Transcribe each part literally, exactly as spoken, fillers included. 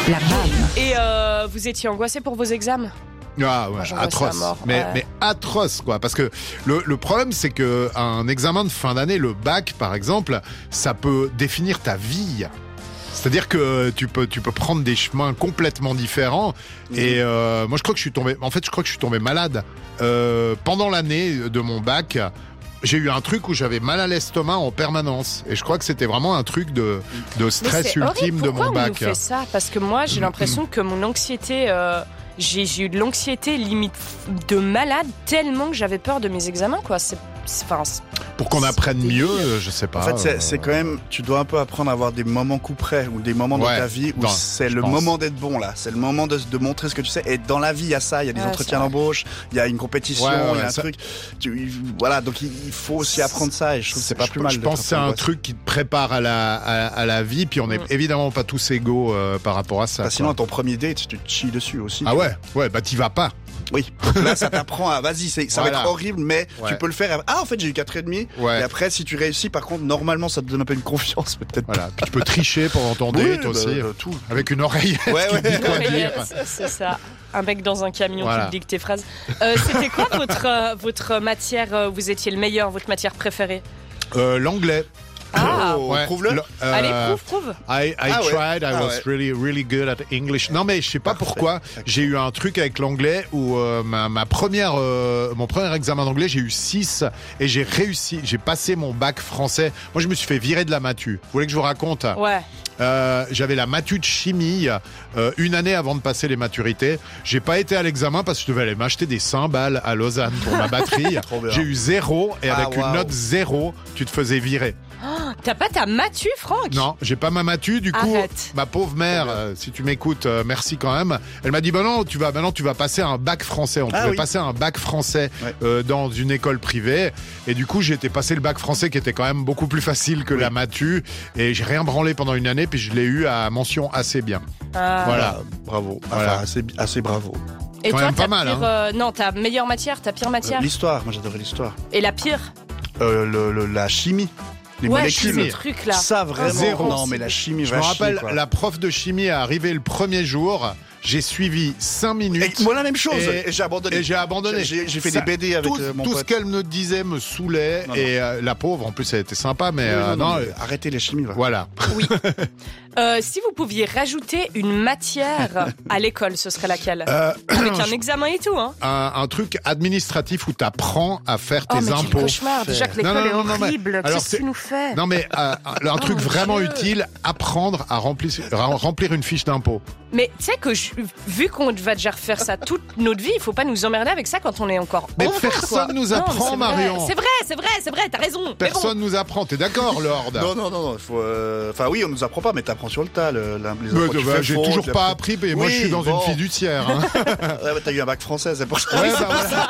La B A M. Et euh, vous étiez angoissé pour vos examens ? Ah ouais, Moi, atroce, mort, mais, ouais. mais atroce quoi, parce que le, le problème c'est que un examen de fin d'année, le bac par exemple, ça peut définir ta vie. C'est-à-dire que tu peux tu peux prendre des chemins complètement différents. Mmh. Et euh, moi je crois que je suis tombé, en fait je crois que je suis tombé malade euh, pendant l'année de mon bac. J'ai eu un truc où j'avais mal à l'estomac en permanence. Et je crois que c'était vraiment un truc de, de stress ultime horrible. de mon Pourquoi bac. on nous fait ça ? Parce que moi, j'ai l'impression que mon anxiété... Euh, j'ai, j'ai eu de l'anxiété limite de malade tellement que j'avais peur de mes examens, quoi. C'est, c'est, enfin, c'est, Pour qu'on apprenne mieux, je sais pas. En fait, c'est, euh... c'est quand même... Tu dois un peu apprendre à avoir des moments coup près ou des moments Ouais, dans ta vie où dans, c'est le pense. moment d'être bon, là. C'est le moment de, de montrer ce que tu sais. Et dans la vie, il y a ça. Il y a des ouais, entretiens d'embauche, il y a une compétition, ouais, ouais, il y a un ça... truc. Tu, voilà, donc il, il faut aussi apprendre ça. Et je trouve que c'est pas je, plus mal. Je pense que c'est un truc qui te prépare à la, à, à la vie. Puis on n'est mmh. évidemment pas tous égaux euh, par rapport à ça. Bah, sinon, à ton premier date, tu te chies dessus aussi. Ah ouais, ouais, bah t'y vas pas. Oui, donc là ça t'apprend à vas-y, c'est, ça voilà. va être horrible, mais ouais. tu peux le faire. Ah, en fait, j'ai eu quatre virgule cinq. Ouais. Et après, si tu réussis, par contre, normalement, ça te donne un peu une confiance, peut-être. Voilà. Puis tu peux tricher pendant ton date oui, aussi, bah, tout. Avec une oreillette. Ouais, ouais. Qui dit quoi dire. C'est ça. Un mec dans un camion voilà. qui te dicte tes phrases. Euh, c'était quoi votre euh, votre matière euh, Vous étiez le meilleur, votre matière préférée ? euh, L'anglais. Ah, oh, ouais. Prouve-le. Euh, Allez, prouve, prouve. I, I ah, tried, ouais. I ah, was ouais. really, really good at English. Non, mais je sais pas Parfait. pourquoi. Okay. J'ai eu un truc avec l'anglais où euh, ma, ma première, euh, mon premier examen d'anglais, j'ai eu six et j'ai réussi. J'ai passé mon bac français. Moi, je me suis fait virer de la matu. Vous voulez que je vous raconte ? Ouais. Euh, j'avais la matu de chimie euh, une année avant de passer les maturités. J'ai pas été à l'examen parce que je devais aller m'acheter des cymbales à Lausanne pour ma batterie. J'ai eu zéro et avec ah, wow. une note zéro, tu te faisais virer. Oh, t'as pas ta matu, Franck ? Non, j'ai pas ma matu. Du coup, Arrête. ma pauvre mère, euh, si tu m'écoutes, euh, merci quand même. Elle m'a dit bah non, tu vas maintenant tu vas passer un bac français. On ah, pouvait oui. passer un bac français ouais. euh, dans une école privée. Et du coup, j'ai été passer le bac français qui était quand même beaucoup plus facile que oui. la matu. Et j'ai rien branlé pendant une année. Puis je l'ai eu à mention assez bien. Ah. Voilà, ah, bravo. Voilà. Enfin, assez, assez bravo. Et quand toi, même ta pas mal. Pire, hein. euh, non, ta meilleure matière, ta pire matière ? euh, L'histoire. Moi, j'adorais l'histoire. Et la pire ? euh, le, le, La chimie. Les ouais, molécules, chimie, truc là. Ça vraiment. Zéro. Non, mais la chimie. Je me rappelle, chier, la prof de chimie est arrivée le premier jour. J'ai suivi cinq minutes. Et moi la même chose. Et, et j'ai abandonné. Et j'ai abandonné. J'ai, j'ai fait ça, des B D avec tout, euh, mon tout pote. ce qu'elle me disait me saoulait. Non, non. Et euh, la pauvre, en plus, elle était sympa, mais, oui, euh, non, non, non, mais arrêtez les chimies. Voilà. Oui. euh, si vous pouviez rajouter une matière à l'école, ce serait laquelle ? euh, Avec un examen et tout, hein. Un, un truc administratif où t'apprends à faire tes oh, mais impôts. Quel cauchemar. Déjà que l'école non, non, non, est horrible. Non, Qu'est-ce que tu nous fais ? Non, mais euh, un oh, truc vraiment Dieu. utile, apprendre à remplir, remplir une fiche d'impôt. Mais tu sais que je, vu qu'on va déjà refaire ça toute notre vie, il faut pas nous emmerder avec ça quand on est encore mais enfant. Personne quoi. nous apprend, non, Marion. C'est vrai, c'est vrai, c'est vrai, t'as raison. Personne bon. nous apprend, t'es d'accord, Lord ? Non, non, non, non. Faut, euh... Enfin, oui, on nous apprend pas, mais t'apprends sur le tas. Le, la, les bah, bah, j'ai faux, toujours pas appris, mais oui, moi je suis dans bon. une fiduciaire. Hein. ouais, bah, t'as eu un bac français, c'est pour ça. Ouais, bah, voilà.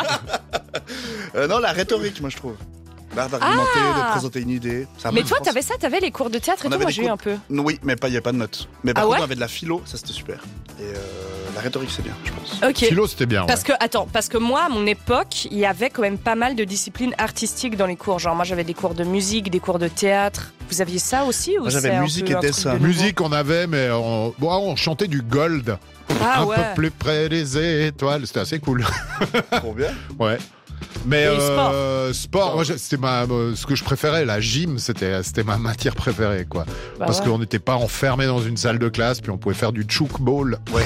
euh, non, la rhétorique, moi je trouve. L'art d'argumenter, ah de présenter une idée. Ça mais toi, t'avais ça, t'avais les cours de théâtre et tout, moi j'ai eu un peu. Oui, mais il n'y avait pas de notes. Mais par ah contre, ouais on avait de la philo, ça c'était super. Et euh, la rhétorique, c'est bien, je pense. Ok. Philo, c'était bien. Parce ouais. que, attends, parce que moi, à mon époque, il y avait quand même pas mal de disciplines artistiques dans les cours. Genre, moi j'avais des cours de musique, des cours de théâtre. Vous aviez ça aussi ou moi, j'avais c'est musique un peu et dessin. De musique, on avait, mais on, bon, on chantait du gold. Ah, un ouais. peu plus près des étoiles. C'était assez cool. Trop bien. Ouais. Mais et euh, sport, sport moi, c'était ma, ce que je préférais, la gym, c'était, c'était ma matière préférée, quoi. Bah Parce ouais. qu'on n'était pas enfermé dans une salle de classe, puis on pouvait faire du chouk ball. Ouais.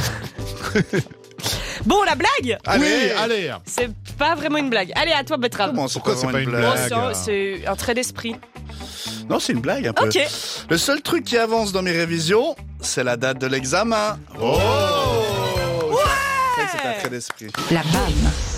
Bon, la blague. Allez, oui, allez. C'est pas vraiment une blague. Allez, à toi, Betrave. Comment, Pourquoi c'est pas une blague, blague oh, c'est, c'est un trait d'esprit. Non, c'est une blague un peu. Ok. Le seul truc qui avance dans mes révisions, c'est la date de l'examen. Oh, ouais. C'est un trait d'esprit. La B A M.